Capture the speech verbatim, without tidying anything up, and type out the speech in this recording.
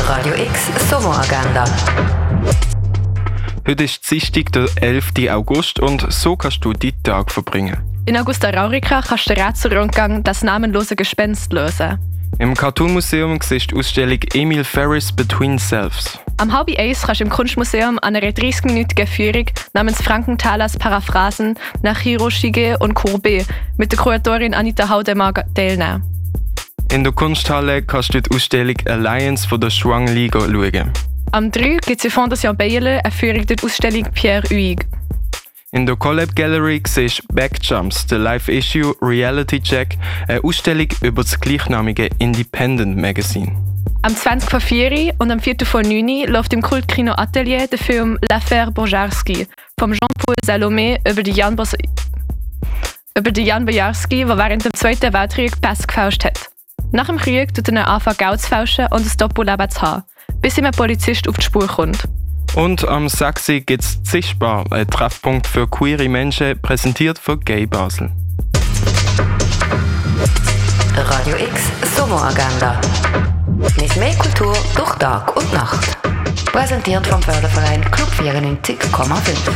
Radio X Sommeragenda. Heute ist Dienstag, der elften August, und so kannst du deinen Tag verbringen. In Augusta Raurica kannst du den Rätselrundgang «Das namenlose Gespenst» lösen. Im Cartoon Museum siehst du die Ausstellung Emil Ferris Between Selves. Am halb eins kannst du im Kunstmuseum an einer dreißig-minütigen Führung namens Frankenthalers Paraphrasen nach Hiroshige und Courbet mit der Kuratorin Anita Haudemar teilnehmen. In der Kunsthalle kannst du die Ausstellung Alliance von der Schwang Liga schauen. Am drei gibt es in Fondation Bayerle eine Führung durch die Ausstellung Pierre Huyghe. In der Collab Gallery siehst du Backjumps, der Live-Issue Reality Check, eine Ausstellung über das gleichnamige Independent Magazine. Am zwanzig vor vier und am vier vor neun läuft im Kultkino Atelier der Film L'Affaire Bojarski von Jean-Paul Salomé über die Jan, Bos- über die Jan Bojarski, der während dem Zweiten Weltkrieg Pass gefälscht hat. Nach dem Krieg tut er anfangen, Geld zu fälschen und ein Doppelleben zu haben, bis ihm ein Polizist auf die Spur kommt. Und am Saxi gibt es Zischbar, ein Treffpunkt für queere Menschen, präsentiert von Gay Basel. Radio X Sommeragenda. Mit mehr Kultur durch Tag und Nacht. Präsentiert vom Förderverein Club vierundneunzig Komma fünf.